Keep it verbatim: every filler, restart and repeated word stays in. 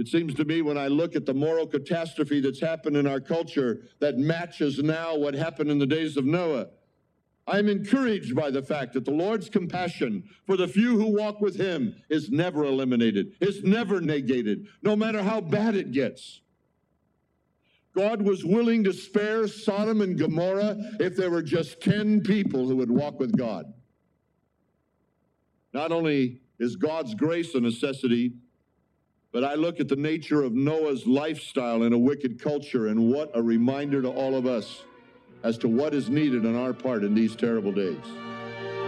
It seems to me when I look at the moral catastrophe that's happened in our culture that matches now what happened in the days of Noah, I'm encouraged by the fact that the Lord's compassion for the few who walk with him is never eliminated, is never negated, no matter how bad it gets. God was willing to spare Sodom and Gomorrah if there were just ten people who would walk with God. Not only is God's grace a necessity, but I look at the nature of Noah's lifestyle in a wicked culture, and what a reminder to all of us as to what is needed on our part in these terrible days.